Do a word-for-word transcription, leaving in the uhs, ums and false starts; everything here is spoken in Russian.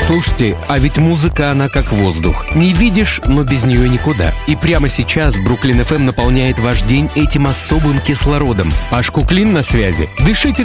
Слушайте, а ведь музыка, она как воздух. Не видишь, но без нее никуда. И прямо сейчас Бруклин эф эм наполняет ваш день этим особым кислородом. Аш Куклин на связи. Дышите